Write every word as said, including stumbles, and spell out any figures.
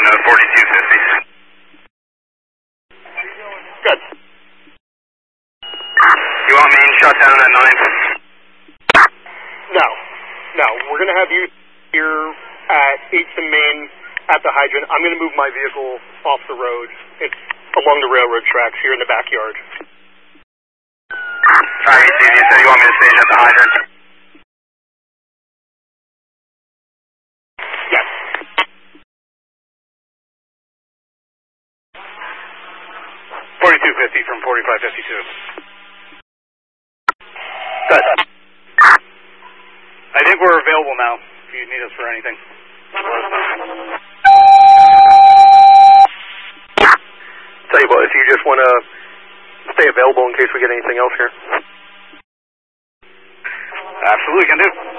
uh, forty-two fifty. Good. You want main shut down at nine? No. No. We're going to have you here at eighth and Main at the hydrant. I'm going to move my vehicle off the road. It's along the railroad tracks here in the backyard. Sorry, Steve, you said you want me to station at the hydrant? Yes. forty-two fifty from forty-five fifty-two. Good. I think we're available now if you need us for anything. Tell you what, if you just want to stay available in case we get anything else here. Absolutely, can do.